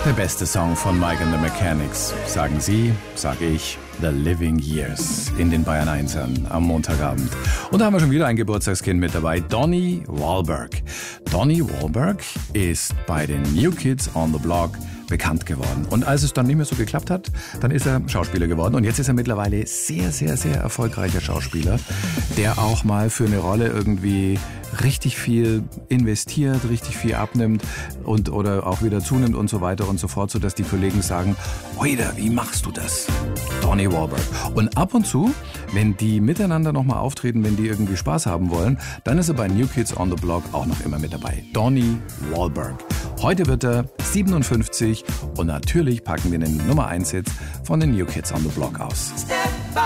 Der beste Song von Mike and the Mechanics. Sagen Sie, sage ich, The Living Years in den Bayern 1ern am Montagabend. Und da haben wir schon wieder ein Geburtstagskind mit dabei, Donnie Wahlberg. Donnie Wahlberg ist bei den New Kids on the Block bekannt geworden. Und als es dann nicht mehr so geklappt hat, dann ist er Schauspieler geworden. Und jetzt ist er mittlerweile sehr, sehr, sehr erfolgreicher Schauspieler, der auch mal für eine Rolle irgendwie richtig viel investiert, richtig viel abnimmt und oder auch wieder zunimmt und so weiter und so fort, sodass die Kollegen sagen, Oida, wie machst du das? Donnie Wahlberg. Und ab und zu, wenn die miteinander nochmal auftreten, wenn die irgendwie Spaß haben wollen, dann ist er bei New Kids on the Block auch noch immer mit dabei. Donnie Wahlberg. Heute wird er 57 und natürlich packen wir den Nummer 1 Hit von den New Kids on the Block aus. Step by